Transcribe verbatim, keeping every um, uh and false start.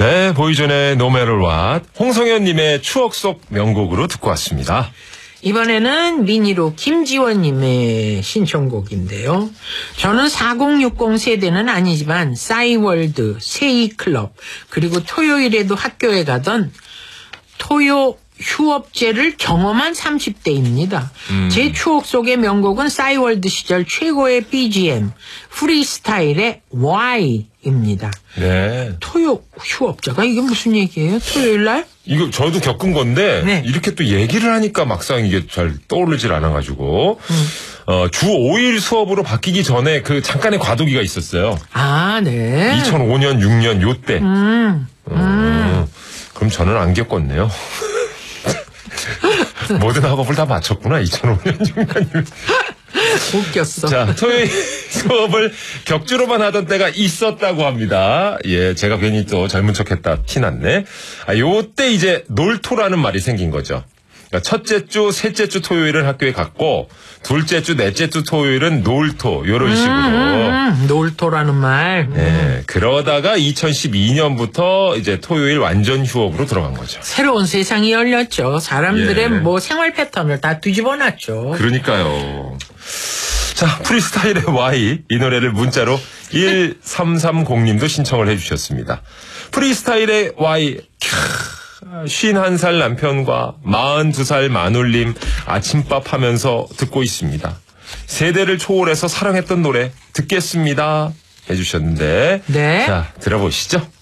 네, 보이존의 No Matter What, 홍성현님의 추억 속 명곡으로 듣고 왔습니다. 이번에는 미니로 김지원님의 신청곡인데요. 저는 사공육공 세대는 아니지만 싸이월드, 세이클럽, 그리고 토요일에도 학교에 가던 토요 휴업제를 경험한 삼십 대입니다. 음. 제 추억 속의 명곡은 싸이월드 시절 최고의 비지엠, 프리스타일의 Why입니다. 네. 토요 휴업자가 이게 무슨 얘기예요? 토요일날? 이거 저도 겪은 건데 네. 이렇게 또 얘기를 하니까 막상 이게 잘 떠오르질 않아가지고 음. 어, 주 오 일 수업으로 바뀌기 전에 그 잠깐의 과도기가 있었어요. 아, 네. 이천오 년, 육 년 요때. 음. 음. 음. 그럼 저는 안 겪었네요. 모든 학업을 다 마쳤구나. 이천오 년, 육 년이면. 웃겼어. 자, 토요일 수업을 격주로만 하던 때가 있었다고 합니다. 예, 제가 괜히 또 젊은 척했다 티났네. 아, 요때 이제 놀토라는 말이 생긴 거죠. 그러니까 첫째 주, 셋째 주 토요일은 학교에 갔고 둘째 주, 넷째 주 토요일은 놀토 요런 음, 식으로. 음, 놀토라는 말. 음. 네, 그러다가 이천십이 년부터 이제 토요일 완전 휴업으로 들어간 거죠. 새로운 세상이 열렸죠. 사람들의 예. 뭐 생활 패턴을 다 뒤집어놨죠. 그러니까요. 자, 프리스타일의 Y, 이 노래를 문자로 일삼삼공 님도 신청을 해주셨습니다. 프리스타일의 Y, 쉰한 살 남편과 마흔두 살 마눌님 아침밥 하면서 듣고 있습니다. 세대를 초월해서 사랑했던 노래 듣겠습니다 해주셨는데 네. 자, 들어보시죠.